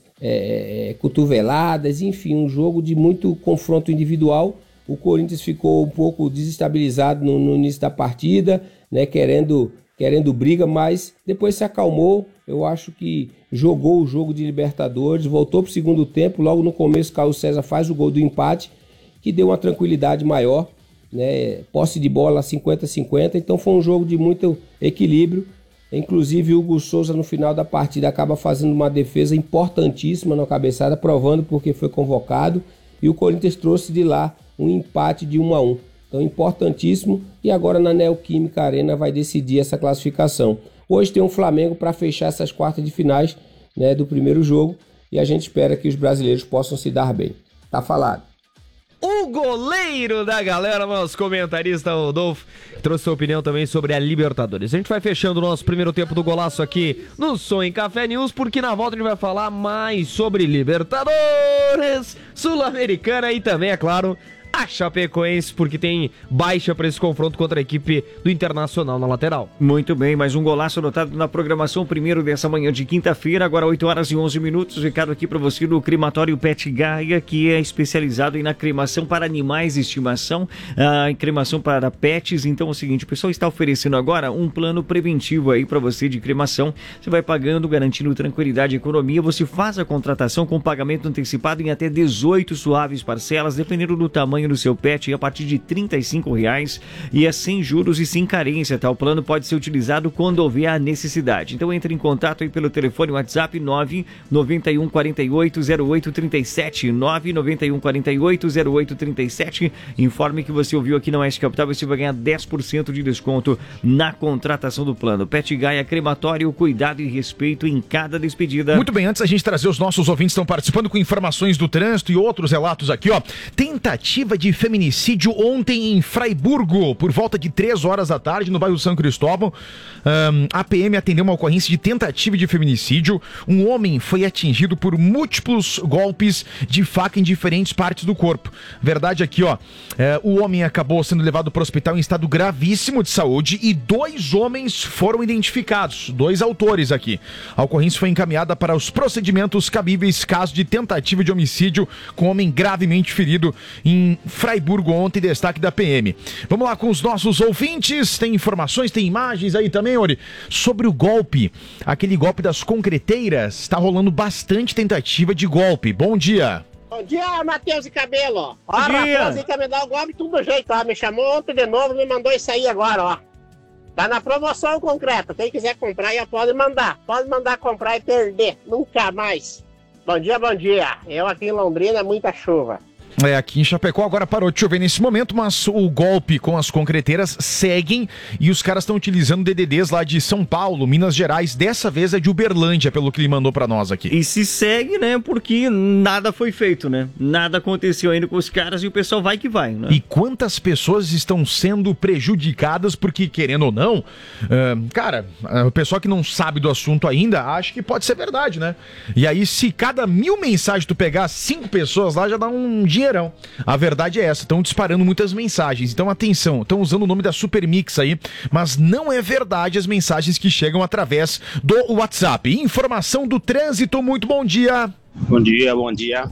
cotoveladas, enfim, um jogo de muito confronto individual. O Corinthians ficou um pouco desestabilizado no início da partida, né, querendo briga, mas depois se acalmou. Eu acho que jogou o jogo de Libertadores, voltou para o segundo tempo. Logo no começo, Carlos César faz o gol do empate, que deu uma tranquilidade maior, né, posse de bola 50-50. Então foi um jogo de muito equilíbrio. Inclusive o Hugo Souza no final da partida acaba fazendo uma defesa importantíssima na cabeçada, provando porque foi convocado, e o Corinthians trouxe de lá um empate de 1-1. Então importantíssimo, e agora na Neoquímica Arena vai decidir essa classificação. Hoje tem um Flamengo para fechar essas quartas de finais, né, do primeiro jogo, e a gente espera que os brasileiros possam se dar bem. Tá falado. O goleiro da galera, nosso comentarista Rodolfo, trouxe sua opinião também sobre a Libertadores. A gente vai fechando o nosso primeiro tempo do golaço aqui no Som em Café News, porque na volta a gente vai falar mais sobre Libertadores, Sul-Americana e também, é claro, a Chapecoense, porque tem baixa para esse confronto contra a equipe do Internacional na lateral. Muito bem, mais um golaço anotado na programação, primeiro dessa manhã de quinta-feira, agora 8 horas e 11 minutos. Recado aqui para você do Crematório Pet Gaia, que é especializado na cremação para animais de estimação, em cremação para pets. Então é o seguinte, o pessoal está oferecendo agora um plano preventivo aí para você de cremação. Você vai pagando, garantindo tranquilidade e economia. Você faz a contratação com pagamento antecipado em até 18 suaves parcelas, dependendo do tamanho do seu pet, a partir de R$35, e é sem juros e sem carência, tá? O plano pode ser utilizado quando houver a necessidade. Então entre em contato aí pelo telefone WhatsApp 991 48 0837, 991 48 0837. Informe que você ouviu aqui na Oeste Capital, você vai ganhar 10% de desconto na contratação do plano. Pet Gaia Crematório, cuidado e respeito em cada despedida. Muito bem, antes a gente trazer os nossos ouvintes que estão participando com informações do trânsito e outros relatos aqui, ó. Tentativa de feminicídio ontem em Fraiburgo, por volta de 3 horas da tarde, no bairro São Cristóvão. A PM atendeu uma ocorrência de tentativa de feminicídio. Um homem foi atingido por múltiplos golpes de faca em diferentes partes do corpo. Verdade aqui, ó. O homem acabou sendo levado para o hospital em estado gravíssimo de saúde e 2 homens foram identificados, 2 autores aqui. A ocorrência foi encaminhada para os procedimentos cabíveis, caso de tentativa de homicídio com homem gravemente ferido em Fraiburgo ontem, destaque da PM. Vamos lá com os nossos ouvintes, tem informações, tem imagens aí também, Ori, sobre o golpe, aquele golpe das concreteiras. Está rolando bastante tentativa de golpe. Bom dia. Bom dia, Matheus e Cabelo. Ó, Raposinho quer me dar o golpe tudo do jeito, ó. Me chamou ontem de novo, me mandou isso aí agora, ó. Tá na promoção concreta, quem quiser comprar já pode mandar. Pode mandar comprar e perder, nunca mais. Bom dia, bom dia. Eu aqui em Londrina, muita chuva. Aqui em Chapecó agora parou de chover nesse momento, mas o golpe com as concreteiras seguem e os caras estão utilizando DDDs lá de São Paulo, Minas Gerais. Dessa vez é de Uberlândia, pelo que ele mandou pra nós aqui. E se segue, né? Porque nada foi feito, né? Nada aconteceu ainda com os caras e o pessoal vai que vai, né? E quantas pessoas estão sendo prejudicadas porque, querendo ou não, cara, o pessoal que não sabe do assunto ainda, acha que pode ser verdade, né? E aí, se cada 1000 mensagens tu pegar 5 pessoas lá, já dá um dinheirão. A verdade é essa, estão disparando muitas mensagens. Então atenção, estão usando o nome da Supermix aí, mas não é verdade as mensagens que chegam através do WhatsApp. Informação do trânsito, muito bom dia. Bom dia, bom dia.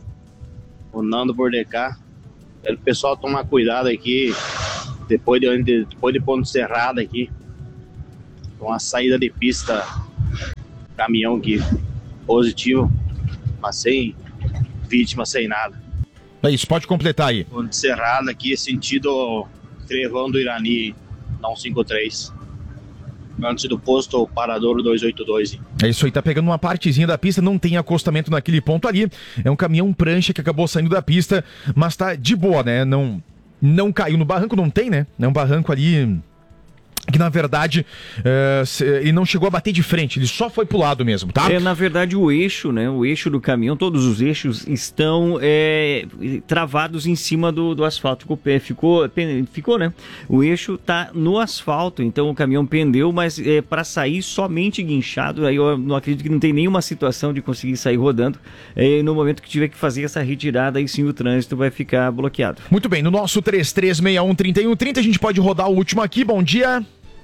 O Nando Bordecá. O pessoal tomar cuidado aqui, depois de Ponto Cerrado aqui, com a saída de pista, caminhão aqui, positivo, mas sem vítima, sem nada. É isso, pode completar aí. Ponto Cerrado aqui, sentido Trevão do Irani, na 153. Antes do posto Paradouro 282. É isso aí, tá pegando uma partezinha da pista, não tem acostamento naquele ponto ali. É um caminhão prancha que acabou saindo da pista, mas tá de boa, né? Não caiu no barranco, não tem, né? É um barranco ali que na verdade ele não chegou a bater de frente, ele só foi pro lado mesmo, tá? Na verdade o eixo, né, o eixo do caminhão, todos os eixos estão travados em cima do asfalto, ficou, né? O eixo tá no asfalto, então o caminhão pendeu, mas para sair somente guinchado, aí eu não acredito que não tem nenhuma situação de conseguir sair rodando, no momento que tiver que fazer essa retirada, aí sim o trânsito vai ficar bloqueado. Muito bem, no nosso 3361-3130 a gente pode rodar o último aqui, bom dia.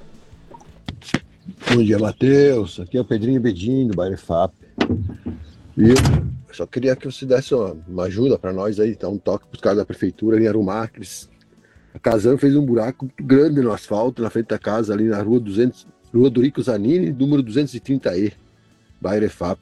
Bom dia, Matheus. Aqui é o Pedrinho Bedinho, do bairro FAP. E eu só queria que você desse uma ajuda para nós aí, dar um toque para os caras da prefeitura ali arrumar. A Casan fez um buraco muito grande no asfalto, na frente da casa, ali na rua Dorico Zanini, número 230E, bairro FAP.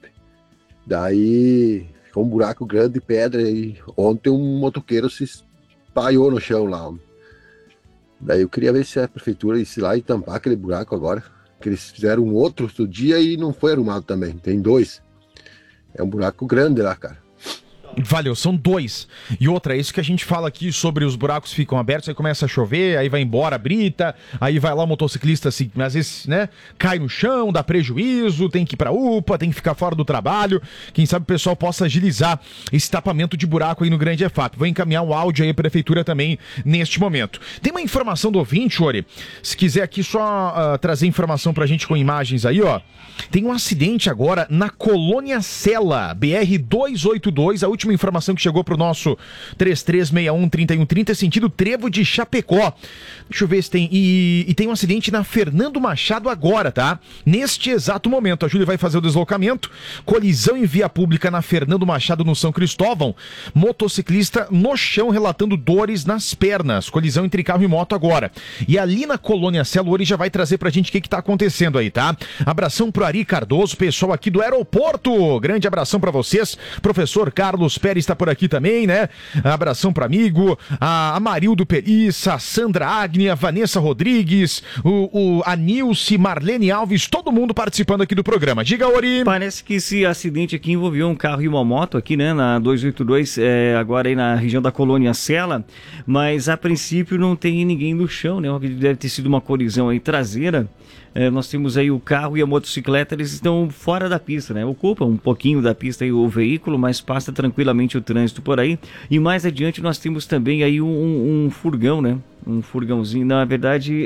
Daí ficou um buraco grande de pedra e ontem um motoqueiro se espalhou no chão lá. Daí eu queria ver se a prefeitura ia lá e tampar aquele buraco agora. Que eles fizeram um outro dia e não foi arrumado também. Tem 2. É um buraco grande lá, cara. Valeu, são 2. E outra, é isso que a gente fala aqui sobre os buracos ficam abertos, aí começa a chover, aí vai embora a brita, aí vai lá o motociclista, assim, às vezes, né, cai no chão, dá prejuízo, tem que ir pra UPA, tem que ficar fora do trabalho. Quem sabe o pessoal possa agilizar esse tapamento de buraco aí no Grande EFAP. Vou encaminhar um áudio aí à prefeitura também neste momento. Tem uma informação do ouvinte, Ori, se quiser aqui só trazer informação pra gente com imagens aí, ó. Tem um acidente agora na Colônia Sela, BR-282, a última informação que chegou pro nosso 3361-3130, sentido Trevo de Chapecó. Deixa eu ver se tem. E tem um acidente na Fernando Machado agora, tá? Neste exato momento. A Júlia vai fazer o deslocamento. Colisão em via pública na Fernando Machado, no São Cristóvão. Motociclista no chão relatando dores nas pernas. Colisão entre carro e moto agora. E ali na Colônia Sela, o Ori já vai trazer pra gente o que tá acontecendo aí, tá? Abração pro Ari Cardoso, pessoal aqui do aeroporto. Grande abração pra vocês. Professor Carlos Pérez está por aqui também, né? Abração para amigo, a Marildo Perissa, a Sandra Agnia, a Vanessa Rodrigues, a Nilce, Marlene Alves, todo mundo participando aqui do programa. Diga, Ori. Parece que esse acidente aqui envolveu um carro e uma moto aqui, né? Na 282, agora aí na região da Colônia Sela, mas a princípio não tem ninguém no chão, né? Deve ter sido uma colisão aí traseira. Nós temos aí o carro e a motocicleta, eles estão fora da pista, né? Ocupam um pouquinho da pista aí o veículo, mas passa tranquilamente o trânsito por aí. E mais adiante nós temos também aí um furgão, né? Um furgãozinho, na verdade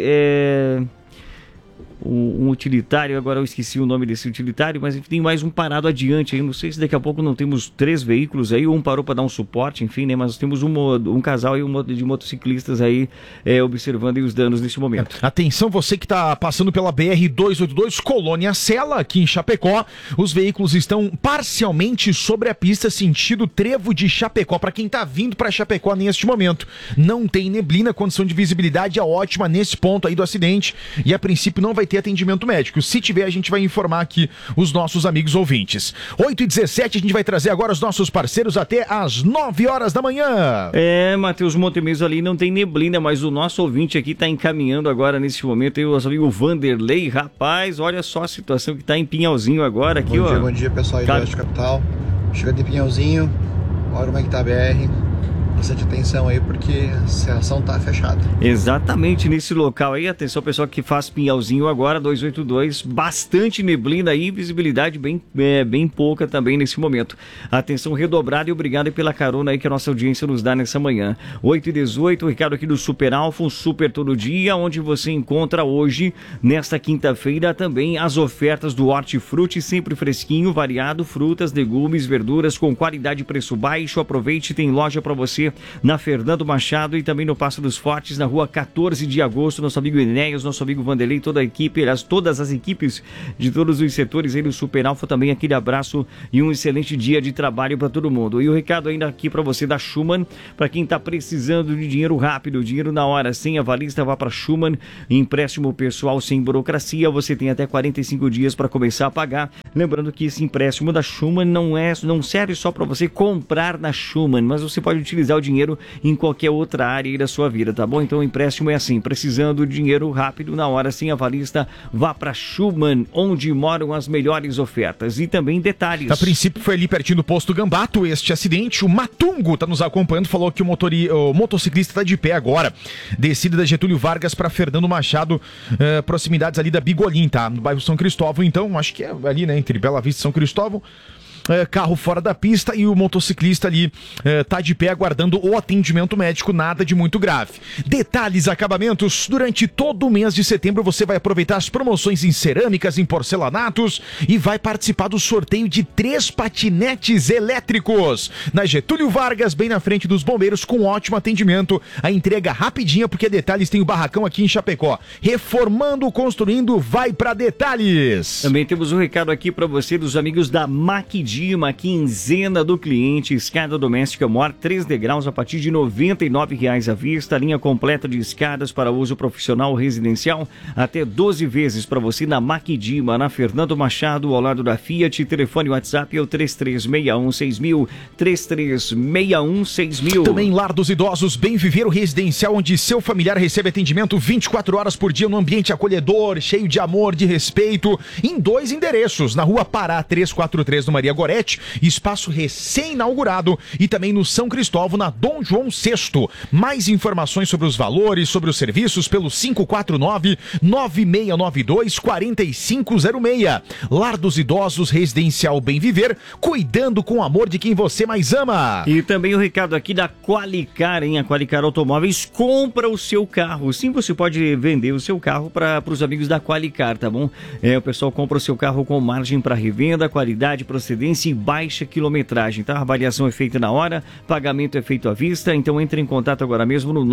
um utilitário, agora eu esqueci o nome desse utilitário, mas tem mais um parado adiante aí, não sei se daqui a pouco não temos 3 veículos aí, um parou para dar um suporte, enfim, né, mas temos um casal aí, de motociclistas aí observando aí os danos neste momento. Atenção, você que está passando pela BR-282 Colônia Sela, aqui em Chapecó, os veículos estão parcialmente sobre a pista sentido Trevo de Chapecó, para quem está vindo para Chapecó neste momento. Não tem neblina, condição de visibilidade é ótima nesse ponto aí do acidente e a princípio não vai ter atendimento médico. Se tiver, a gente vai informar aqui os nossos amigos ouvintes. 8h17, a gente vai trazer agora os nossos parceiros até às 9 horas da manhã. Matheus Montemeso ali não tem neblina, mas o nosso ouvinte aqui está encaminhando agora nesse momento, aí o nosso amigo Vanderlei, rapaz, olha só a situação que está em Pinhalzinho agora aqui, ó. Bom dia, pessoal aí do Oeste Capital. Chegando em Pinhalzinho, olha como é que tá a BR. Bastante atenção aí, porque a serração tá fechada. Exatamente nesse local aí, atenção pessoal que faz Pinhalzinho agora, 282, bastante neblina aí, visibilidade bem pouca também nesse momento. Atenção redobrada e obrigado pela carona aí que a nossa audiência nos dá nessa manhã. 8h18, o Ricardo aqui do Super Alfa, um super todo dia, onde você encontra hoje, nesta quinta-feira, também as ofertas do Hortifruti, sempre fresquinho, variado, frutas, legumes, verduras com qualidade e preço baixo. Aproveite, tem loja para você na Fernando Machado e também no Passo dos Fortes, na rua 14 de agosto, nosso amigo Enéas, nosso amigo Vanderlei, toda a equipe, todas as equipes de todos os setores aí do Super Alfa, também aquele abraço e um excelente dia de trabalho para todo mundo. E o recado ainda aqui para você da Schumann, para quem está precisando de dinheiro rápido, dinheiro na hora, sem avalista, vá para Schumann, empréstimo pessoal sem burocracia, você tem até 45 dias para começar a pagar, Lembrando que esse empréstimo da Schumann não serve só para você comprar na Schumann, mas você pode utilizar o dinheiro em qualquer outra área aí da sua vida, tá bom? Então o empréstimo é assim, precisando de dinheiro rápido, na hora sem avalista, vá para Schumann, onde moram as melhores ofertas. E também detalhes. A princípio foi ali pertinho do posto Gambato este acidente. O Matungo tá nos acompanhando, falou que o motociclista tá de pé agora. Descida da Getúlio Vargas para Fernando Machado, proximidades ali da Bigolim, tá? No bairro São Cristóvão, então, acho que é ali, né, entre Bela Vista e São Cristóvão. Carro fora da pista e o motociclista ali tá de pé aguardando o atendimento médico, nada de muito grave. Detalhes, acabamentos, durante todo o mês de setembro você vai aproveitar as promoções em cerâmicas, em porcelanatos e vai participar do sorteio de 3 patinetes elétricos na Getúlio Vargas, bem na frente dos bombeiros, com ótimo atendimento. A entrega rapidinha, porque Detalhes tem o barracão aqui em Chapecó. Reformando, construindo, vai pra Detalhes. Também temos um recado aqui pra você dos amigos da Maquidima, quinzena do cliente, escada doméstica maior 3 degraus a partir de R$ 99,00 à vista, linha completa de escadas para uso profissional residencial, até 12 vezes para você na Maquidima, na Fernando Machado, ao lado da Fiat. Telefone WhatsApp é o 33616000, 33616000. Também Lar dos Idosos Bem Viver, o residencial onde seu familiar recebe atendimento 24 horas por dia, num ambiente acolhedor, cheio de amor, de respeito, em 2 endereços, na Rua Pará 343 no Maria Gorete, espaço recém-inaugurado, e também no São Cristóvão, na Dom João VI. Mais informações sobre os valores, sobre os serviços, pelo 549-9692-4506. Lar dos Idosos, residencial Bem Viver, cuidando com amor de quem você mais ama. E também o recado aqui da Qualicar, hein? A Qualicar Automóveis compra o seu carro. Sim, você pode vender o seu carro para os amigos da Qualicar, tá bom? O pessoal compra o seu carro com margem para revenda, qualidade, procedência e baixa quilometragem, tá? A avaliação é feita na hora, pagamento é feito à vista, então entre em contato agora mesmo no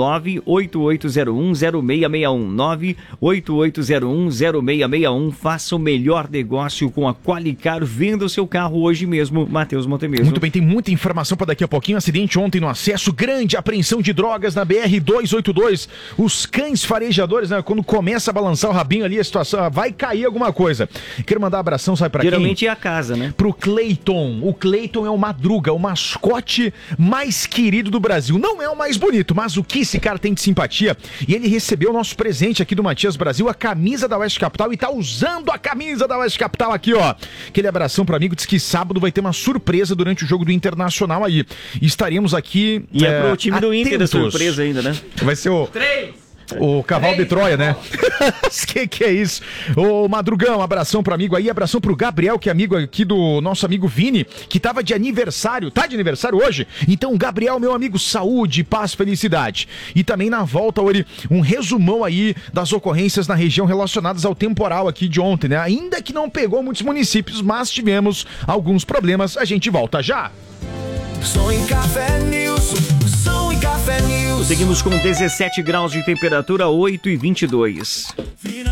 988010661, 988010661, faça o melhor negócio com a Qualicar, venda o seu carro hoje mesmo, Matheus Montemesmo. Muito bem, tem muita informação para daqui a pouquinho. Acidente ontem no acesso, grande apreensão de drogas na BR-282, os cães farejadores, né? Quando começa a balançar o rabinho ali, a situação vai cair alguma coisa. Quero mandar um abração, sabe pra quem? Geralmente é a casa, né? Pro Cleiton. O Cleiton é o Madruga, o mascote mais querido do Brasil. Não é o mais bonito, mas o que esse cara tem de simpatia. E ele recebeu o nosso presente aqui do Matias Brasil, a camisa da Oeste Capital, e tá usando a camisa da Oeste Capital aqui, ó. Aquele abração pro amigo, diz que sábado vai ter uma surpresa durante o jogo do Internacional aí. Estaremos aqui. E é pro time do Inter a surpresa ainda, né? Vai ser o... 3! O cavalo de Troia, né? que é isso? Ô, Madrugão, abração pro amigo aí, abração pro Gabriel, que é amigo aqui do nosso amigo Vini, que tava de aniversário, tá de aniversário hoje? Então, Gabriel, meu amigo, saúde, paz, felicidade. E também na volta, Ori, um resumão aí das ocorrências na região relacionadas ao temporal aqui de ontem, né? Ainda que não pegou muitos municípios, mas tivemos alguns problemas. A gente volta já. Som em Café News, Som em Café News. Seguimos com 17 graus de temperatura, 8:22.